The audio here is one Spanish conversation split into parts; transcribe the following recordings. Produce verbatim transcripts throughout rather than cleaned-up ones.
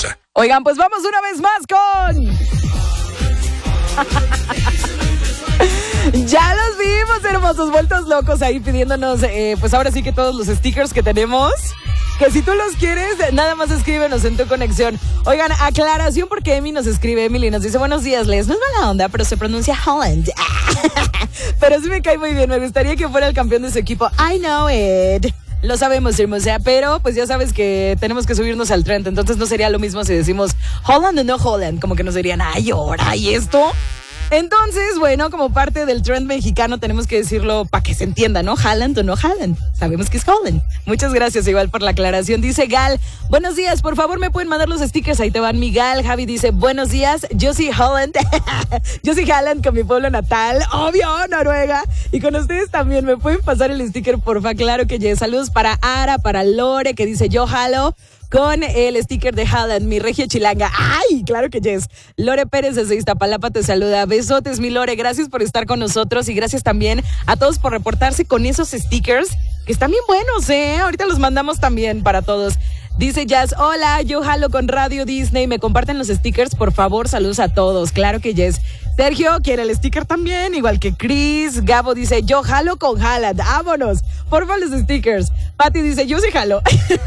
hermosa. Oigan, pues vamos una vez más con... Ya los vimos, hermosos, vueltos locos ahí pidiéndonos, eh, pues ahora sí que todos los stickers que tenemos. Que si tú los quieres, nada más escríbenos en tu conexión. Oigan, aclaración porque Emi nos escribe, Emily nos dice, buenos días, Les, no es mala onda, pero se pronuncia Holland. Pero sí me cae muy bien, me gustaría que fuera el campeón de su equipo. I know it. Lo sabemos, hermosa, pero pues ya sabes que tenemos que subirnos al trend, entonces no sería lo mismo si decimos Holland o no Holland, como que nos dirían, ay, ahora, ¿y esto? Entonces, bueno, como parte del trend mexicano tenemos que decirlo para que se entienda, ¿no? Haaland o no Haaland. Sabemos que es Holland. Muchas gracias igual por la aclaración. Dice Gal, buenos días, por favor me pueden mandar los stickers. Ahí te van mi Gal. Javi dice, buenos días, yo soy Holland. Yo soy Haaland con mi pueblo natal. Obvio, Noruega. Y con ustedes también me pueden pasar el sticker, porfa. Claro que yes. Saludos para Ara, para Lore, que dice yo jalo. Con el sticker de Haaland, mi regio chilanga. ¡Ay! Claro que yes. Lore Pérez desde Iztapalapa te saluda. Besotes, mi Lore. Gracias por estar con nosotros y gracias también a todos por reportarse con esos stickers que están bien buenos, ¿eh? Ahorita los mandamos también para todos. Dice Jazz, hola, yo jalo con Radio Disney. ¿Me comparten los stickers? Por favor, saludos a todos. Claro que yes. Sergio quiere el sticker también, igual que Chris. Gabo dice, yo jalo con Haaland. Vámonos. Por favor, los stickers. Pati dice, yo sí jalo.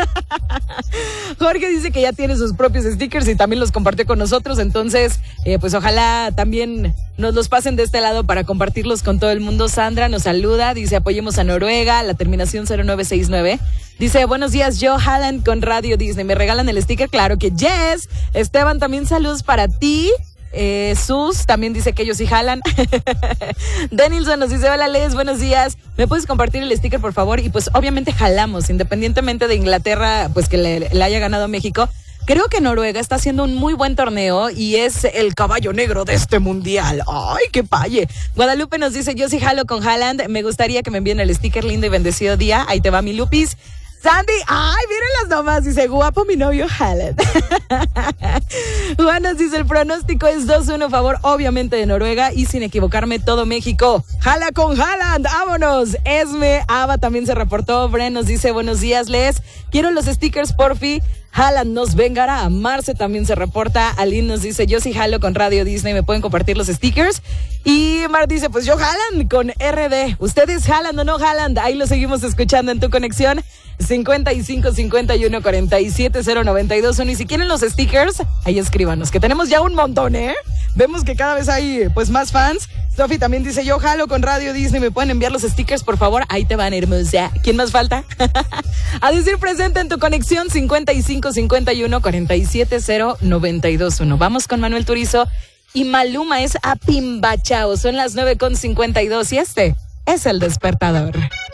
Jorge dice que ya tiene sus propios stickers y también los compartió con nosotros. Entonces, eh, pues ojalá también nos los pasen de este lado para compartirlos con todo el mundo. Sandra nos saluda, dice, apoyemos a Noruega, la terminación cero nueve seis nueve. Dice, buenos días, yo Haaland con Radio Disney. ¿Me regalan el sticker? Claro que yes. Esteban, también saludos para ti. Eh, Sus también dice que ellos sí jalan. Denilson nos dice, hola Les, buenos días, ¿me puedes compartir el sticker por favor? Y pues obviamente jalamos, independientemente de Inglaterra, pues que le, le haya ganado a México. Creo que Noruega está haciendo un muy buen torneo y es el caballo negro de este mundial. ¡Ay, qué paye! Guadalupe nos dice, yo sí jalo con Haaland, me gustaría que me envíen el sticker lindo y bendecido día. Ahí te va mi Lupis. Sandy, ay, mírenlas nomás, dice, guapo mi novio Haaland. Juan nos dice, el pronóstico es dos uno, favor obviamente de Noruega y sin equivocarme todo México. Jala con Haaland, vámonos. Esme, Ava también se reportó. Bren nos dice, buenos días, Les, quiero los stickers, porfi. Haaland nos vengará. Marce también se reporta. Aline nos dice, yo sí jalo con Radio Disney, ¿me pueden compartir los stickers? Y Mar dice, pues yo Haaland con R D. ¿Ustedes Haaland o no Haaland? Ahí lo seguimos escuchando en tu conexión. cincuenta y cinco, cincuenta y uno, cuarenta y siete, cero noventa y dos. Y si quieren los stickers, ahí escríbanos, que tenemos ya un montón, ¿eh? Vemos que cada vez hay pues más fans. Sofi también dice, yo jalo con Radio Disney, ¿me pueden enviar los stickers, por favor? Ahí te van, hermosa. ¿Quién más falta? A decir presente en tu conexión, cincuenta y cinco, cincuenta y uno, cuarenta y siete, cero noventa y dos. Vamos con Manuel Turizo y Maluma es Apimbachao. Son las nueve con cincuenta y dos y este es El Despertador.